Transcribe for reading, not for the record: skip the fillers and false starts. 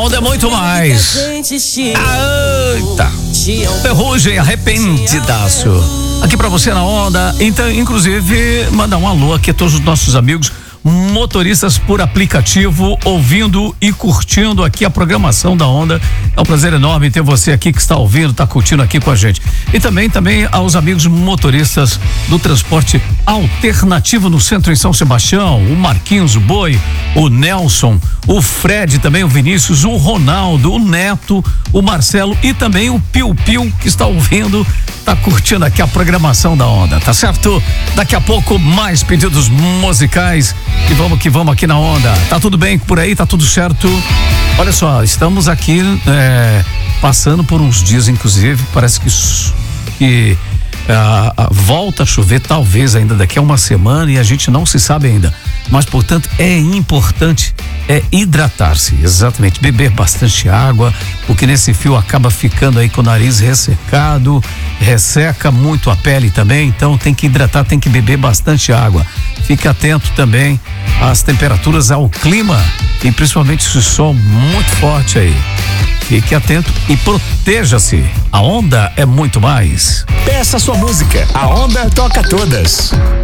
onda é muito mais. Eita! Ferrugem, arrependidaço. Aqui pra você na onda. Então, inclusive, mandar um alô aqui a todos os nossos amigos motoristas por aplicativo, ouvindo e curtindo aqui a programação da onda. É um prazer enorme ter você aqui que está ouvindo, está curtindo aqui com a gente. E também aos amigos motoristas do transporte alternativo no centro em São Sebastião, o Marquinhos, o Boi, o Nelson, o Fred, também o Vinícius, o Ronaldo, o Neto, o Marcelo e também o Piu Piu que está ouvindo, tá curtindo aqui a programação da onda, tá certo? Daqui a pouco mais pedidos musicais que vamos aqui na onda. Tá tudo bem por aí? Tá tudo certo? Olha só, estamos aqui passando por uns dias, inclusive, parece que volta a chover talvez ainda daqui a uma semana e a gente não se sabe ainda, mas portanto é importante hidratar-se, exatamente, beber bastante água, porque nesse fio acaba ficando aí com o nariz ressecado, resseca muito a pele também, então tem que hidratar, tem que beber bastante água. Fique atento também às temperaturas, ao clima e principalmente esse sol muito forte aí. Fique atento e proteja-se. A onda é muito mais. Peça sua música. A onda toca todas.